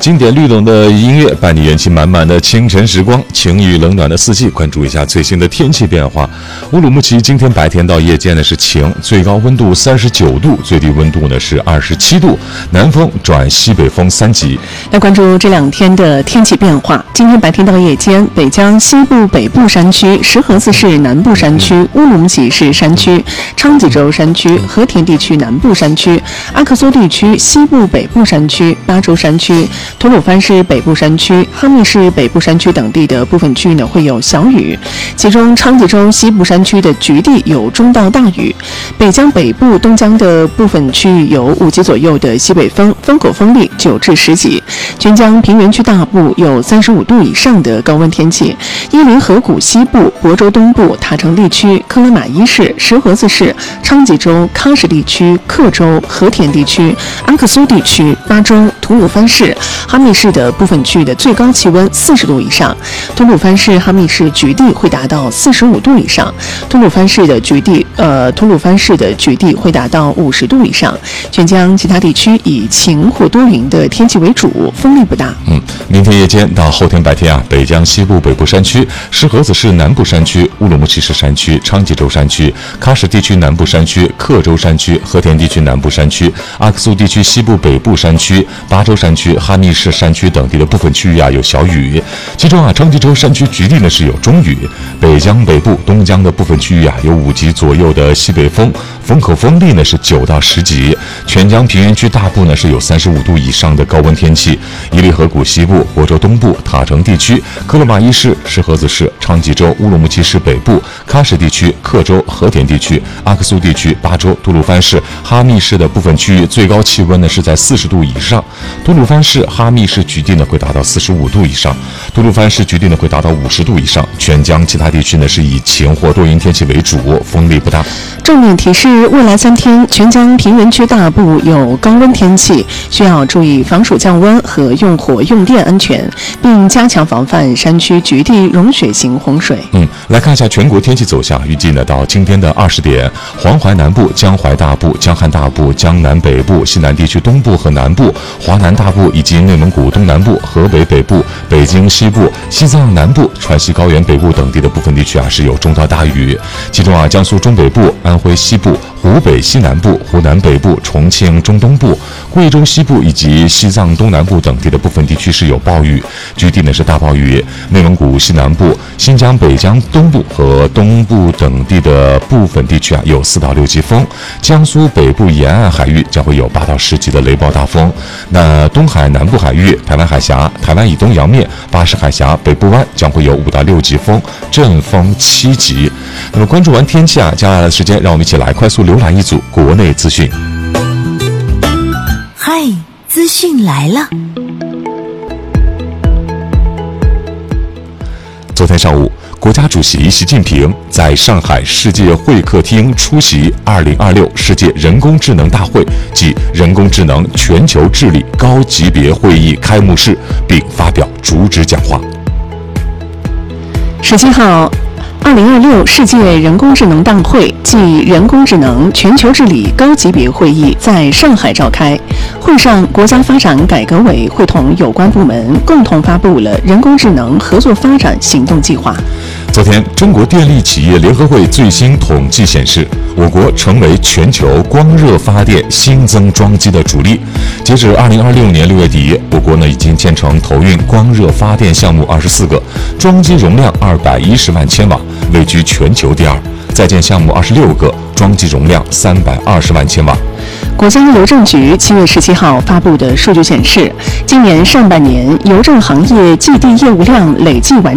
经典律动的音乐伴你元气满满的清晨时光，晴雨冷暖的四季。关注一下最新的天气变化。乌鲁木齐今天白天到夜间呢是晴，最高温度39度，最低温度呢是27度，南风转西北风3级。 来关注这2天的天气变化。今天白天到夜间，北疆西部北部山区、石河子市南部山区、乌鲁木齐市山区、昌吉州山区、和田地区南部山区、阿克苏地区西部北部山区、巴州山区、吐鲁番市北部山区、哈密市北部山区等地的部分区域呢会有小雨，其中昌吉州西部山区的局地有中到大雨。北疆北部、东疆的部分区域有5级左右的西北风，风口风力9至10级。全疆平原区大部有35度以上的高温天气。伊犁河谷西部、亳州东部、塔城地区、克拉玛依市、石河子市、昌吉州、喀什地区、克州、和田地区、阿克苏地区、巴州、吐鲁番市、哈密市的部分区域的最高气温40度以上。吐鲁番市、哈密市局地会达到45度以上，吐鲁番市的局地会达到50度以上。全疆其他地区以晴或多云的天气为主，风力不大。 明天夜间到后天白天啊，北疆西部北部山区、石河子市南部山区、乌鲁木齐市山区、昌吉州山区、喀什地区南部山区、克州山区、和田地区南部山区、阿克苏地区西部北部山区、巴州山区、哈密市山区等地的部分区域啊有小雨，其中啊昌吉州山区局地呢是有中雨。北疆北部、东疆的部分区域啊有5级左右的西北风，风口风力呢是9到10级。全疆平原区大部呢是有35度以上的高温天气。伊犁河谷西部、亳州东部、塔城地区、克拉玛依市、石河子市、昌吉州、乌鲁木齐市北部、喀什地区、克州、和田地区、阿克苏地区、巴州、吐鲁番市、哈密市的部分区域最高气温呢是在40度以上。吐鲁番市、哈密市局地呢会达到45度以上，吐鲁番市局地呢会达到50度以上。全疆其他地区呢是以晴或多云天气为主，风力不大。 重点提示：未来3天，全疆平原区大部有高温天气，需要注意防暑降温和用火用电安全，并加强防范山区局地融雪型洪水。 来看一下全国天气走向。预计呢到今天的20点，黄淮南部、江淮大部、江汉大部、江南北部、西南地区东部和南部、华南大部以及内蒙古东南部、河北北部、北京西部、西藏南部、川西高原北部等地的部分地区啊是有中到大雨，其中啊江苏中北部、安徽西部、湖北西南部、湖南北部、重庆中东部、贵州西部以及西藏东南部等地的部分地区是有暴雨，局地呢是大暴雨。内蒙古西南部、新疆北疆东部和东部等地的部分地区啊有4到6级风，江苏北部沿岸海域将会有8到10级的雷暴大风。那东海南部海域、台湾海峡、台湾以东洋面、巴士海峡、北部湾将会有5到6级风，阵风7级。那么关注完天气啊，接下来的时间让我们一起来快速浏览一组国内资讯。 嗨，资讯来了。 昨天上午，国家主席习近平在上海世界会客厅出席2026世界人工智能大会暨人工智能全球治理高级别会议开幕式，并发表主旨讲话。 17号，2026世界人工智能大会暨人工智能全球治理高级别会议在上海召开。会上，国家发展改革委会同有关部门共同发布了人工智能合作发展行动计划。 昨天，中国电力企业联合会最新统计显示，我国成为全球光热发电新增装机的主力。截至2026年6月底，我国已经建成投运光热发电项目24个，装机容量210万千瓦，位居全球第2。在建项目26个，装机容量320万千瓦。 国家邮政局7月17号发布的数据显示，今年上半年邮政行业寄递业务量累计完